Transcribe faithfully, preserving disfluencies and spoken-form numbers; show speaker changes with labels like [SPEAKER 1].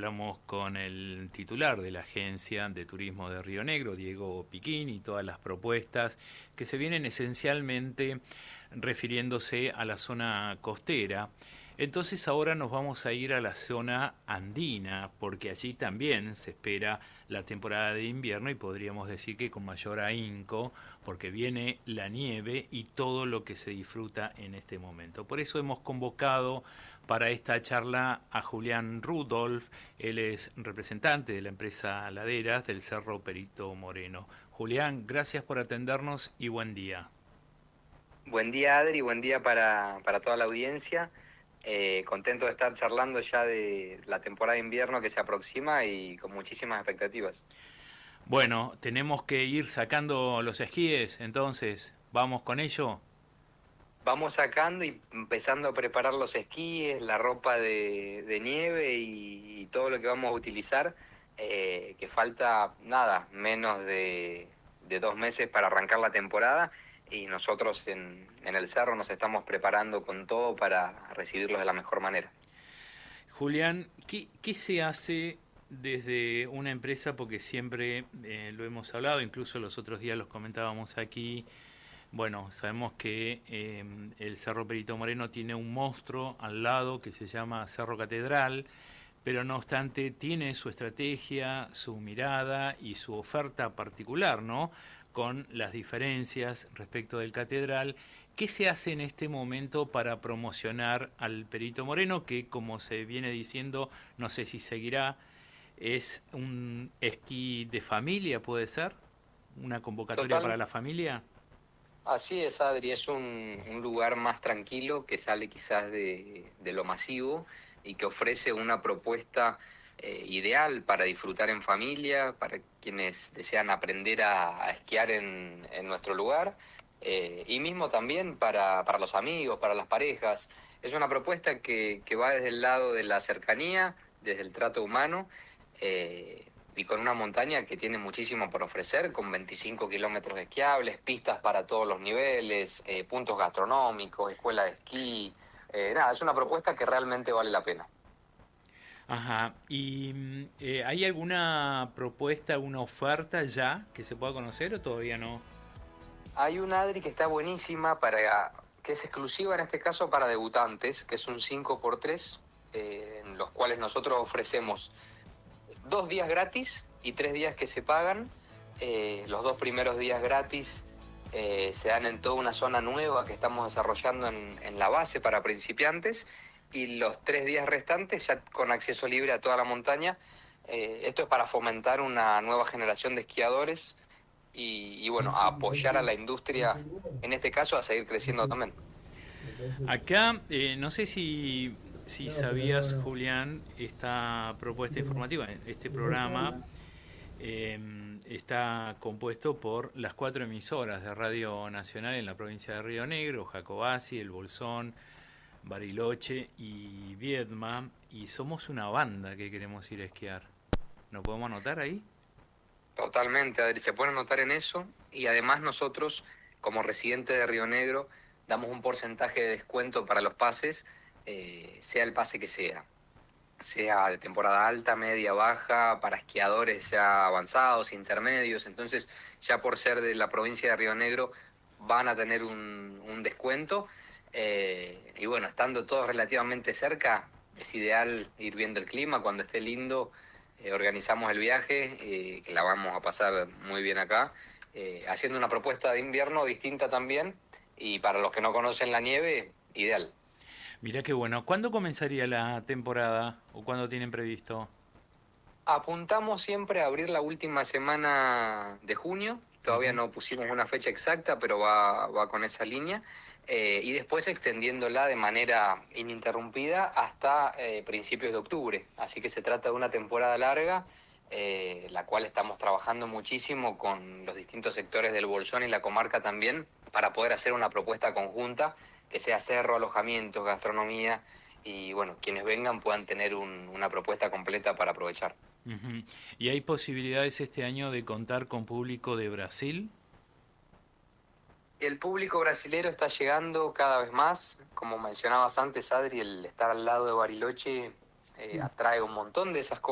[SPEAKER 1] hablamos con el titular de la Agencia de Turismo de Río Negro, Diego Piquín, y todas las propuestas que se vienen esencialmente refiriéndose a la zona costera. Entonces ahora nos vamos a ir a la zona andina, porque allí también se espera la temporada de invierno y podríamos decir que con mayor ahínco, porque viene la nieve y todo lo que se disfruta en este momento. Por eso hemos convocado para esta charla a Julián Rudolph. Él es representante de la empresa Laderas del Cerro Perito Moreno. Julián, gracias por atendernos y buen día.
[SPEAKER 2] Buen día, Adri, buen día para, para toda la audiencia. Eh, contento de estar charlando ya de la temporada de invierno que se aproxima y con muchísimas expectativas.
[SPEAKER 1] Bueno, tenemos que ir sacando los esquíes, entonces, ¿vamos con ello?
[SPEAKER 2] Vamos sacando y empezando a preparar los esquíes, la ropa de, de nieve y, y todo lo que vamos a utilizar, eh, que falta nada, menos de, de dos meses para arrancar la temporada. Y nosotros en, en el cerro nos estamos preparando con todo para recibirlos de la mejor manera.
[SPEAKER 1] Julián, ¿qué, qué se hace desde una empresa? Porque siempre eh, lo hemos hablado, incluso los otros días los comentábamos aquí. Bueno, sabemos que eh, el Cerro Perito Moreno tiene un monstruo al lado que se llama Cerro Catedral, pero no obstante tiene su estrategia, su mirada y su oferta particular, ¿no? Con las diferencias respecto del Catedral. ¿Qué se hace en este momento para promocionar al Perito Moreno, que, como se viene diciendo, no sé si seguirá, es un esquí de familia, puede ser? ¿Una convocatoria
[SPEAKER 2] Total,
[SPEAKER 1] para la familia?
[SPEAKER 2] así es, Adri, es un, un lugar más tranquilo que sale quizás de, de lo masivo y que ofrece una propuesta eh, ideal para disfrutar en familia, para quienes desean aprender a, a esquiar en, en nuestro lugar, eh, y mismo también para, para los amigos, para las parejas. Es una propuesta que, que va desde el lado de la cercanía, desde el trato humano, eh, y con una montaña que tiene muchísimo por ofrecer, con veinticinco kilómetros de esquiables, pistas para todos los niveles, eh, puntos gastronómicos, escuela de esquí. Eh, nada, es una propuesta que realmente vale la pena.
[SPEAKER 1] Ajá. ¿Y eh, hay alguna propuesta, alguna oferta ya que se pueda conocer o todavía no?
[SPEAKER 2] Hay una Adri que está buenísima, para, que es exclusiva en este caso para debutantes, que es un cinco por tres, eh, en los cuales nosotros ofrecemos dos días gratis y tres días que se pagan. Eh, los dos primeros días gratis eh, se dan en toda una zona nueva que estamos desarrollando en, en la base para principiantes, y los tres días restantes ya con acceso libre a toda la montaña. Eh, esto es para fomentar una nueva generación de esquiadores y, y bueno, a apoyar a la industria, en este caso, a seguir creciendo también.
[SPEAKER 1] Acá, eh, no sé si, si sabías, Julián, esta propuesta informativa, este programa eh, está compuesto por las cuatro emisoras de Radio Nacional en la provincia de Río Negro: Jacobasi, El Bolsón, Bariloche y Viedma, y somos una banda que queremos ir a esquiar. ¿Nos podemos anotar ahí?
[SPEAKER 2] Totalmente, Adri, se pueden notar en eso, y además nosotros, como residentes de Río Negro, damos un porcentaje de descuento para los pases, eh, sea el pase que sea, sea de temporada alta, media, baja, para esquiadores ya avanzados, intermedios. Entonces, ya por ser de la provincia de Río Negro, van a tener un, un descuento, eh, y bueno, estando todos relativamente cerca, es ideal ir viendo el clima. Cuando esté lindo, eh, organizamos el viaje, eh, que la vamos a pasar muy bien acá, eh, haciendo una propuesta de invierno distinta también, y para los que no conocen la nieve, ideal.
[SPEAKER 1] Mirá qué bueno. ¿Cuándo comenzaría la temporada o cuándo tienen previsto?
[SPEAKER 2] Apuntamos siempre a abrir la última semana de junio. Todavía
[SPEAKER 1] Ujú.
[SPEAKER 2] no pusimos una fecha exacta, pero va, va con esa línea. Eh, y después extendiéndola de manera ininterrumpida hasta eh, principios de octubre. Así que se trata de una temporada larga, eh, la cual estamos trabajando muchísimo con los distintos sectores del Bolsón y la comarca también, para poder hacer una propuesta conjunta que sea cerro, alojamientos, gastronomía, y bueno, quienes vengan puedan tener un, una propuesta completa para aprovechar.
[SPEAKER 1] Ujú. ¿Y hay posibilidades este año de contar con público de Brasil?
[SPEAKER 2] El público brasilero está llegando cada vez más. Como mencionabas antes, Adri, el estar al lado de Bariloche eh, atrae un montón de esas cosas.